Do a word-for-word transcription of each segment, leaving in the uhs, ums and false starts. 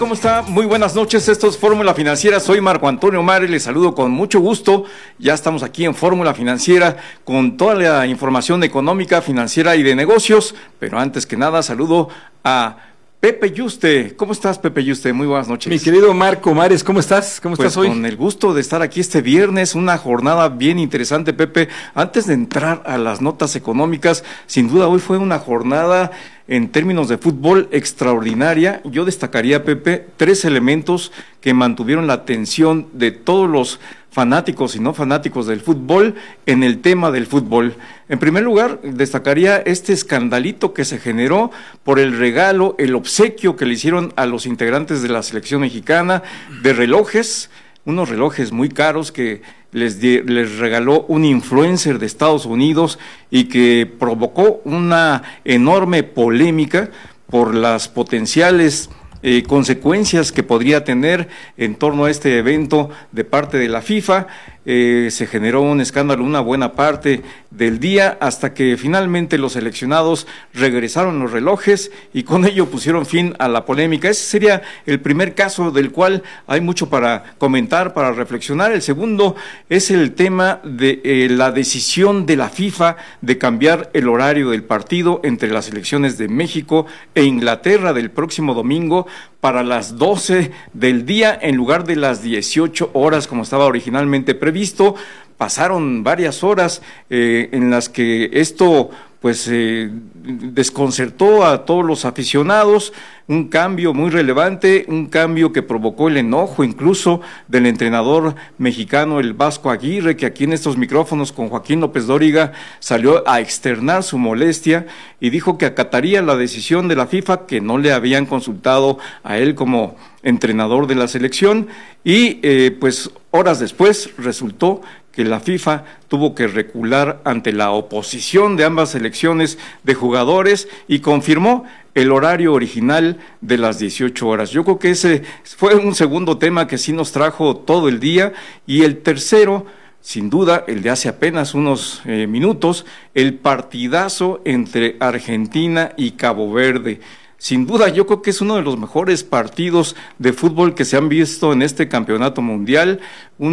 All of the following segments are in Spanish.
¿Cómo está? Muy buenas noches, esto es Fórmula Financiera, soy Marco Antonio Mare, les saludo con mucho gusto. Ya estamos aquí en Fórmula Financiera con toda la información económica, financiera y de negocios, pero antes que nada saludo a Pepe Yuste. ¿Cómo estás, Pepe Yuste? Muy buenas noches. Mi querido Marco Mares, ¿cómo estás? ¿Cómo pues estás hoy? Con el gusto de estar aquí este viernes, una jornada bien interesante, Pepe. Antes de entrar a las notas económicas, sin duda hoy fue una jornada en términos de fútbol extraordinaria. Yo destacaría, Pepe, tres elementos que mantuvieron la atención de todos los fanáticos y no fanáticos del fútbol en el tema del fútbol. En primer lugar, destacaría este escandalito que se generó por el regalo, el obsequio que le hicieron a los integrantes de la selección mexicana de relojes, unos relojes muy caros que les, di, les regaló un influencer de Estados Unidos y que provocó una enorme polémica por las potenciales Eh, consecuencias que podría tener en torno a este evento de parte de la FIFA. Eh, se generó un escándalo una buena parte del día hasta que finalmente los seleccionados regresaron los relojes y con ello pusieron fin a la polémica. Ese sería el primer caso del cual hay mucho para comentar, para reflexionar. El segundo es el tema de eh, la decisión de la FIFA de cambiar el horario del partido entre las selecciones de México e Inglaterra del próximo domingo para las doce del día en lugar de las dieciocho horas como estaba originalmente previsto. Pasaron varias horas eh, en las que esto pues eh, desconcertó a todos los aficionados, un cambio muy relevante, un cambio que provocó el enojo incluso del entrenador mexicano, el Vasco Aguirre, que aquí en estos micrófonos con Joaquín López Dóriga salió a externar su molestia y dijo que acataría la decisión de la FIFA, que no le habían consultado a él como entrenador de la selección, y eh, pues horas después resultó que la FIFA tuvo que recular ante la oposición de ambas selecciones de jugadores y confirmó el horario original de las dieciocho horas. Yo creo que ese fue un segundo tema que sí nos trajo todo el día, y el tercero, sin duda, el de hace apenas unos eh, minutos, el partidazo entre Argentina y Cabo Verde. Sin duda, yo creo que es uno de los mejores partidos de fútbol que se han visto en este campeonato mundial,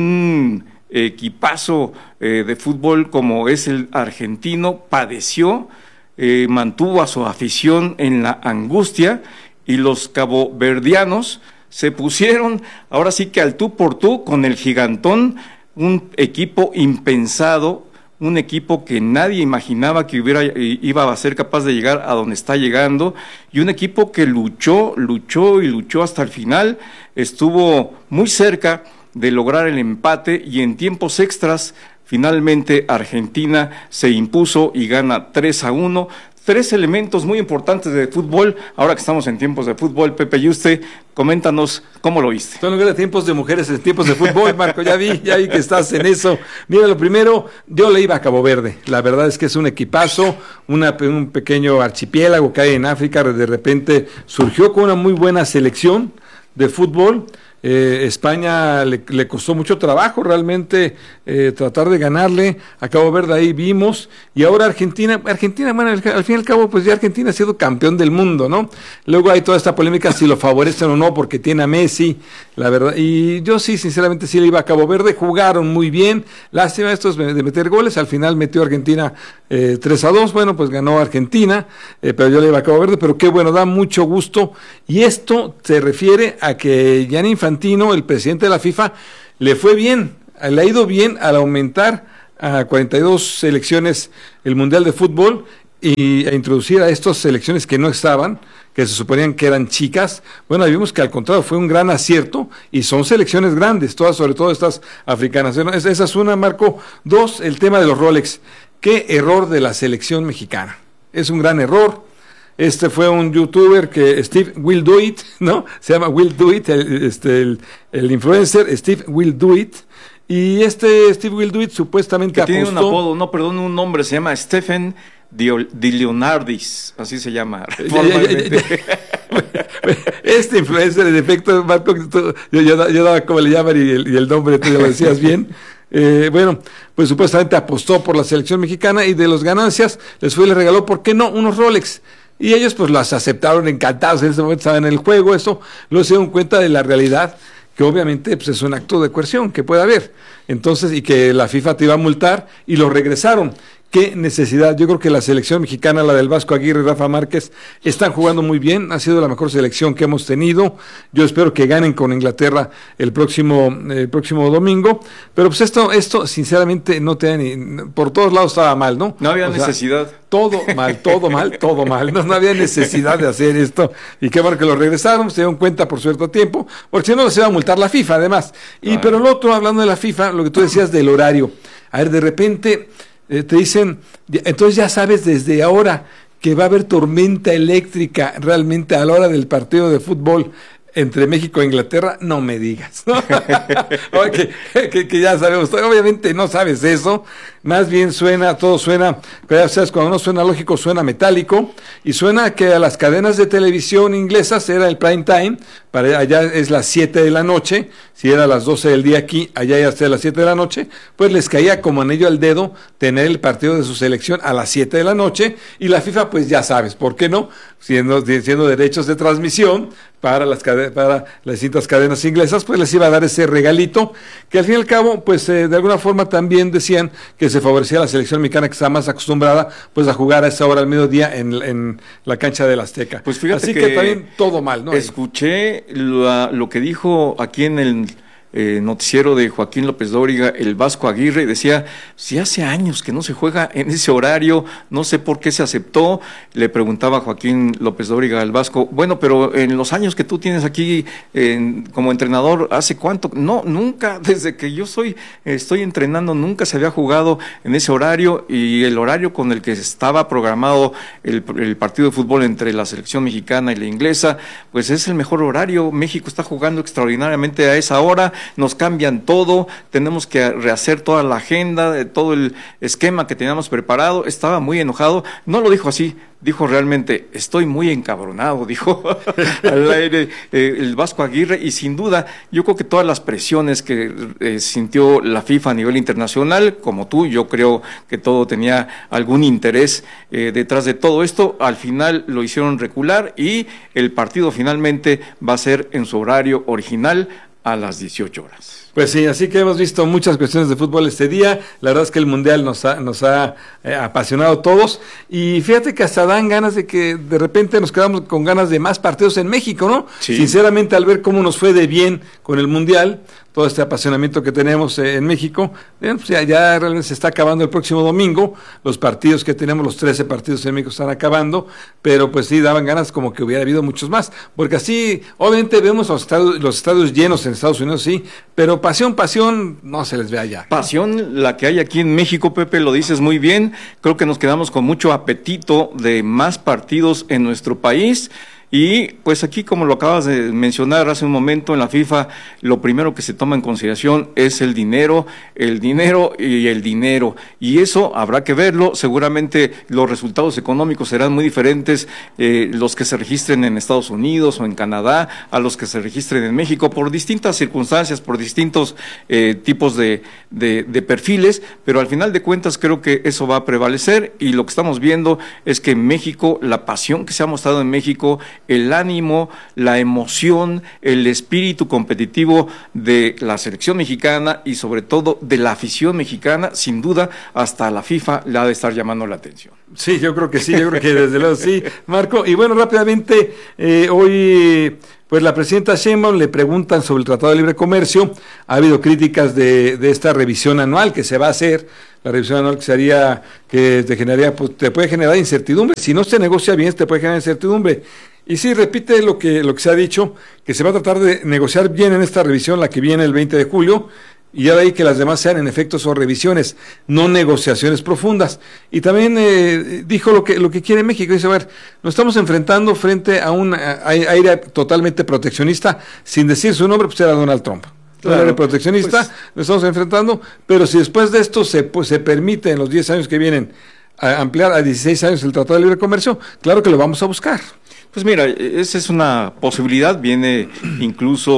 un equipazo eh, de fútbol como es el argentino, padeció, eh, mantuvo a su afición en la angustia, y los caboverdianos se pusieron ahora sí que al tú por tú con el gigantón, un equipo impensado, un equipo que nadie imaginaba que hubiera, iba a ser capaz de llegar a donde está llegando, y un equipo que luchó, luchó y luchó hasta el final, estuvo muy cerca de lograr el empate, y en tiempos extras finalmente Argentina se impuso y gana tres a uno. Tres elementos muy importantes de fútbol, ahora que estamos en tiempos de fútbol. Pepe Yuste, coméntanos cómo lo viste. Son los tiempos de mujeres en tiempos de fútbol, Marco, ya vi, ya vi que estás en eso. Mira, lo primero, yo le iba a Cabo Verde, la verdad es que es un equipazo, una, un pequeño archipiélago que hay en África, de repente surgió con una muy buena selección de fútbol. Eh, España le, le costó mucho trabajo realmente eh, tratar de ganarle a Cabo Verde, ahí vimos, y ahora Argentina, Argentina, bueno, al, al fin y al cabo, pues ya Argentina ha sido campeón del mundo, ¿no? Luego hay toda esta polémica si lo favorecen o no, porque tiene a Messi, la verdad, y yo sí, sinceramente, sí le iba a Cabo Verde, jugaron muy bien, lástima estos de meter goles, al final metió Argentina eh, tres a dos, bueno, pues ganó Argentina, eh, pero yo le iba a Cabo Verde, pero qué bueno, da mucho gusto, y esto se refiere a que Gianni Infantino, el presidente de la FIFA, le fue bien, le ha ido bien al aumentar a cuarenta y dos selecciones el Mundial de Fútbol y a introducir a estas selecciones que no estaban, que se suponían que eran chicas. Bueno, vimos que al contrario fue un gran acierto y son selecciones grandes, todas, sobre todo estas africanas. Esa es una, Marco. Dos, el tema de los Rolex. Qué error de la selección mexicana. Es un gran error. Este fue un youtuber que Steve Will Do It, ¿no? Se llama Will Do It, el, este, el, el influencer Steve Will Do It. Y este Steve Will Do It supuestamente que apostó... tiene un apodo, no, perdón, un nombre, se llama Stephen Di Leonardis, así se llama. Este influencer, en efecto, Marco, yo, yo, yo daba como le llaman y el, y el nombre tú ya lo decías bien. Eh, bueno, pues supuestamente apostó por la selección mexicana y de las ganancias les fue y le regaló, ¿por qué no? Unos Rolex. y ellos pues las aceptaron encantados, en ese momento estaban en el juego, eso, luego se dieron cuenta de la realidad, que obviamente pues, es un acto de coerción que puede haber, entonces, y que la FIFA te iba a multar, y lo regresaron. ¿Qué necesidad? Yo creo que la selección mexicana, la del Vasco Aguirre y Rafa Márquez, están jugando muy bien, ha sido la mejor selección que hemos tenido, yo espero que ganen con Inglaterra el próximo el próximo domingo, pero pues esto, esto sinceramente no te ni, por todos lados estaba mal, ¿no? No había o necesidad. Sea, todo mal, todo mal, todo mal, no, no había necesidad de hacer esto, y qué bueno que lo regresaron, se dieron cuenta por cierto tiempo, porque si no se va a multar la FIFA además, y ah. pero lo otro, hablando de la FIFA, lo que tú decías del horario, a ver, de repente... Eh, te dicen, entonces ya sabes desde ahora que va a haber tormenta eléctrica realmente a la hora del partido de fútbol entre México e Inglaterra, no me digas, ¿no? que, que, que ya sabemos, obviamente no sabes eso, más bien suena, todo suena, ya sabes, cuando no suena lógico, suena metálico, y suena que a las cadenas de televisión inglesas era el prime time, para allá es las siete de la noche, si era las doce del día aquí, allá ya hasta las siete de la noche, pues les caía como anillo al dedo tener el partido de su selección a las siete de la noche, y la FIFA pues ya sabes, ¿por qué no? Siendo, siendo derechos de transmisión para las para las distintas cadenas inglesas, pues les iba a dar ese regalito, que al fin y al cabo, pues eh, de alguna forma también decían que se favorecía a la selección mexicana que está más acostumbrada pues a jugar a esa hora al mediodía en, en la cancha del Azteca. Pues fíjate Así que, que también todo mal, ¿no? Escuché la, lo que dijo aquí en el Eh, noticiero de Joaquín López Dóriga, el Vasco Aguirre, decía, si hace años que no se juega en ese horario, no sé por qué se aceptó. Le preguntaba a Joaquín López Dóriga al Vasco, bueno, pero en los años que tú tienes aquí eh, como entrenador, ¿hace cuánto? No, nunca, desde que yo soy, estoy entrenando, nunca se había jugado en ese horario, y el horario con el que estaba programado el, el partido de fútbol entre la selección mexicana y la inglesa, pues es el mejor horario. México está jugando extraordinariamente a esa hora, nos cambian todo, tenemos que rehacer toda la agenda, todo el esquema que teníamos preparado. Estaba muy enojado, no lo dijo así, dijo realmente, estoy muy encabronado, dijo al aire eh, el Vasco Aguirre, y sin duda, yo creo que todas las presiones que eh, sintió la FIFA a nivel internacional, como tú, yo creo que todo tenía algún interés eh, detrás de todo esto, al final lo hicieron recular, y el partido finalmente va a ser en su horario original, a las dieciocho horas. Pues sí, así que hemos visto muchas cuestiones de fútbol este día. La verdad es que el Mundial nos ha, nos ha eh, apasionado a todos. Y fíjate que hasta dan ganas de que de repente nos quedamos con ganas de más partidos en México, ¿no? Sí. Sinceramente, al ver cómo nos fue de bien con el Mundial, todo este apasionamiento que tenemos eh, en México, eh, pues ya, ya realmente se está acabando el próximo domingo. Los partidos que tenemos, los trece partidos en México están acabando, pero pues sí, daban ganas como que hubiera habido muchos más. Porque así, obviamente vemos los estadios, los estadios llenos en Estados Unidos, sí, pero pasión, pasión, no se les ve allá. Pasión, la que hay aquí en México, Pepe, lo dices muy bien. Creo que nos quedamos con mucho apetito de más partidos en nuestro país. Y pues aquí, como lo acabas de mencionar hace un momento, en la FIFA lo primero que se toma en consideración es el dinero, el dinero y el dinero, y eso habrá que verlo. Seguramente los resultados económicos serán muy diferentes, eh, los que se registren en Estados Unidos o en Canadá a los que se registren en México, por distintas circunstancias, por distintos eh, tipos de, de, de perfiles, pero al final de cuentas creo que eso va a prevalecer, y lo que estamos viendo es que en México, la pasión que se ha mostrado en México, el ánimo, la emoción, el espíritu competitivo de la selección mexicana y sobre todo de la afición mexicana, sin duda hasta la FIFA le ha de estar llamando la atención. Sí, yo creo que sí, yo creo que desde luego sí, Marco. Y bueno, rápidamente, eh, hoy pues la presidenta Sheinbaum le preguntan sobre el Tratado de Libre Comercio. Ha habido críticas de, de esta revisión anual que se va a hacer, la revisión anual que se haría, que te generaría, pues te puede generar incertidumbre. Si no se negocia bien, te puede generar incertidumbre. Y sí, repite lo que, lo que se ha dicho, que se va a tratar de negociar bien en esta revisión, la que viene el veinte de julio, y ya de ahí que las demás sean en efecto son revisiones, no negociaciones profundas. Y también eh, dijo lo que lo que quiere México, dice, a ver, nos estamos enfrentando frente a un aire totalmente proteccionista, sin decir su nombre, pues era Donald Trump. Claro, aire proteccionista, pues, nos estamos enfrentando, pero si después de esto se, pues, se permite en los diez años que vienen a ampliar a dieciséis años el Tratado de Libre Comercio, claro que lo vamos a buscar. Pues mira, esa es una posibilidad, viene incluso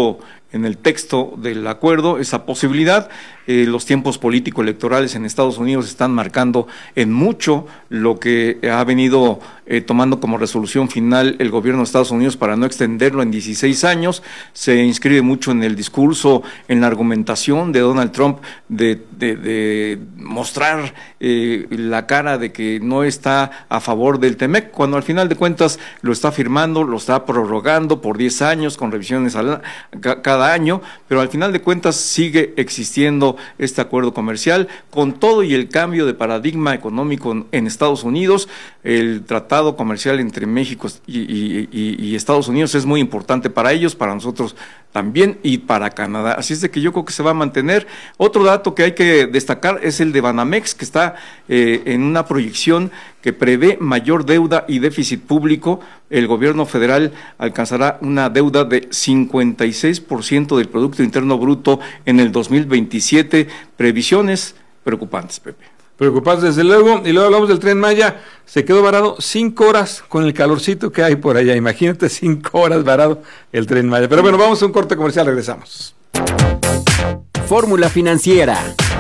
en el texto del acuerdo esa posibilidad. Eh, los tiempos político-electorales en Estados Unidos están marcando en mucho lo que ha venido eh, tomando como resolución final el gobierno de Estados Unidos para no extenderlo en dieciséis años. Se inscribe mucho en el discurso, en la argumentación de Donald Trump de, de, de mostrar eh, la cara de que no está a favor del Temec, cuando al final de cuentas lo está firmando, lo está prorrogando por diez años con revisiones al, cada año, pero al final de cuentas sigue existiendo este acuerdo comercial con todo y el cambio de paradigma económico en Estados Unidos. El tratado comercial entre México y, y, y, y Estados Unidos es muy importante para ellos, para nosotros también y para Canadá, así es de que yo creo que se va a mantener. Otro dato que hay que destacar es el de Banamex, que está eh, en una proyección que prevé mayor deuda y déficit público. El gobierno federal alcanzará una deuda de cincuenta y seis por ciento del Producto Interno Bruto en el dos mil veintisiete, previsiones preocupantes, Pepe. Preocupados desde luego, y luego hablamos del Tren Maya, se quedó varado cinco horas con el calorcito que hay por allá, imagínate cinco horas varado el Tren Maya. Pero bueno, vamos a un corte comercial, regresamos. Fórmula Financiera.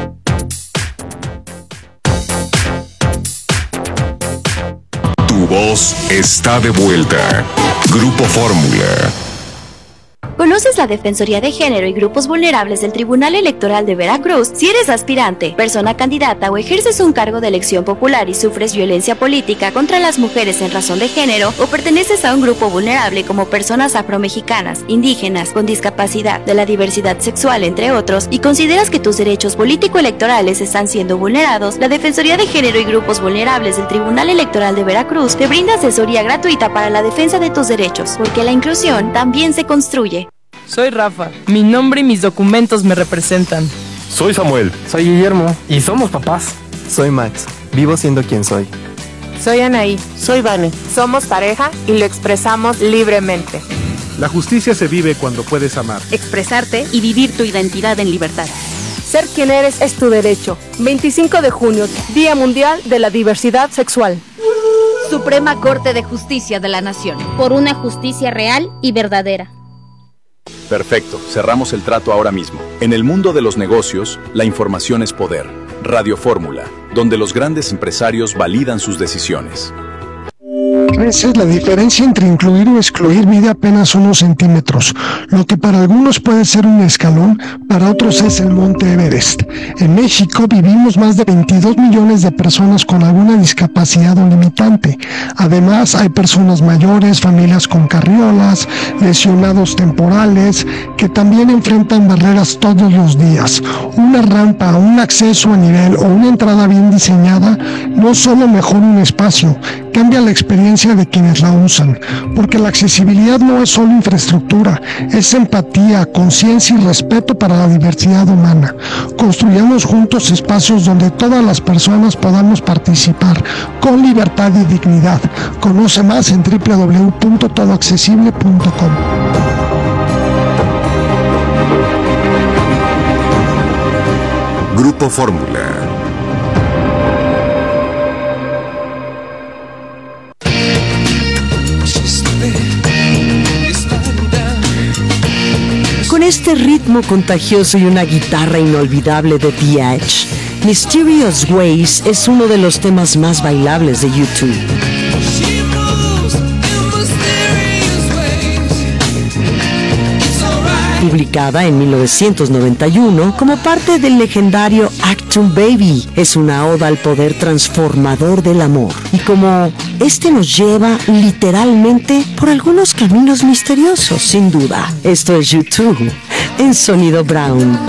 Tu voz está de vuelta. Grupo Fórmula. ¿Conoces la Defensoría de Género y Grupos Vulnerables del Tribunal Electoral de Veracruz? Si eres aspirante, persona candidata o ejerces un cargo de elección popular y sufres violencia política contra las mujeres en razón de género o perteneces a un grupo vulnerable como personas afromexicanas, indígenas, con discapacidad, de la diversidad sexual, entre otros, y consideras que tus derechos político-electorales están siendo vulnerados, la Defensoría de Género y Grupos Vulnerables del Tribunal Electoral de Veracruz te brinda asesoría gratuita para la defensa de tus derechos, porque la inclusión también se construye. Soy Rafa, mi nombre y mis documentos me representan. Soy Samuel. Soy Guillermo. Y somos papás. Soy Max, vivo siendo quien soy. Soy Anaí. Soy Vane. Somos pareja y lo expresamos libremente. La justicia se vive cuando puedes amar, expresarte y vivir tu identidad en libertad. Ser quien eres es tu derecho. veinticinco de junio, Día Mundial de la Diversidad Sexual. Suprema Corte de Justicia de la Nación. Por una justicia real y verdadera. Perfecto, cerramos el trato ahora mismo. En el mundo de los negocios, la información es poder. Radio Fórmula, donde los grandes empresarios validan sus decisiones. Esa es la diferencia entre incluir o excluir mide apenas unos centímetros. Lo que para algunos puede ser un escalón, para otros es el Monte Everest. En México vivimos más de veintidós millones de personas con alguna discapacidad o limitante. Además, hay personas mayores, familias con carriolas, lesionados temporales, que también enfrentan barreras todos los días. Una rampa, un acceso a nivel o una entrada bien diseñada no solo mejora un espacio, cambia la experiencia de quienes la usan, porque la accesibilidad no es solo infraestructura, es empatía, conciencia y respeto para la diversidad humana. Construyamos juntos espacios donde todas las personas podamos participar con libertad y dignidad. Conoce más en doble u doble u doble u punto todo accesible punto com. Grupo Fórmula. Con este ritmo contagioso y una guitarra inolvidable de The Edge, Mysterious Ways es uno de los temas más bailables de YouTube. Publicada en mil novecientos noventa y uno como parte del legendario Achtung Baby, es una oda al poder transformador del amor, y como este nos lleva literalmente por algunos caminos misteriosos, sin duda. Esto es YouTube en Sonido Brown.